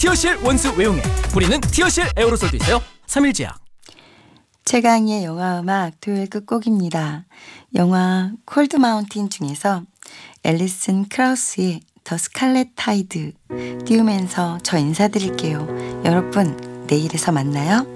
티어실 원수 외용에 뿌리는 티어실 에어로솔도 있어요. 3일제약. 최강희의 영화음악 토요일 끝곡입니다. 영화 콜드 마운틴 중에서 앨리슨 크라우스의 더 스칼렛 타이드 띄우면서 저 인사드릴게요. 여러분 내일에서 만나요.